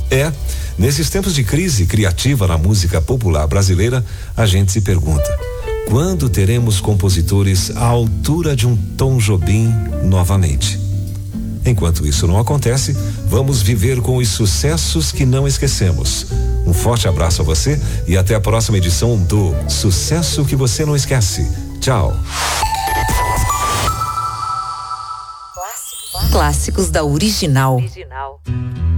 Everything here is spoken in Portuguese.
Nesses tempos de crise criativa na música popular brasileira, a gente se pergunta: quando teremos compositores à altura de um Tom Jobim novamente? Enquanto isso não acontece, vamos viver com os sucessos que não esquecemos. Um forte abraço a você e até a próxima edição do Sucesso que Você Não Esquece. Tchau. Clássicos da Original.